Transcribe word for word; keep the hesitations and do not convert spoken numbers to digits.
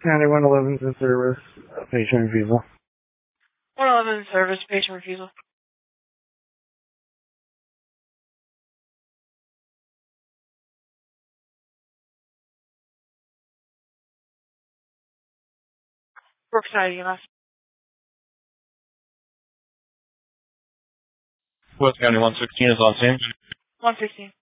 County one eleven's in service. Uh, patient refusal. one eleven in service, patient refusal. Brookside, E M S. West County one sixteen is on scene. one sixteen.